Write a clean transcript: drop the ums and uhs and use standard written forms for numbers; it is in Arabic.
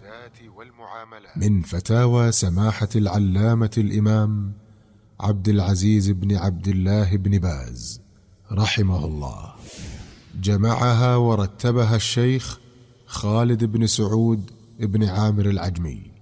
من فتاوى سماحة العلامة الإمام عبد العزيز بن عبد الله بن باز رحمه الله، جمعها ورتبها الشيخ خالد بن سعود بن عامر العجمي.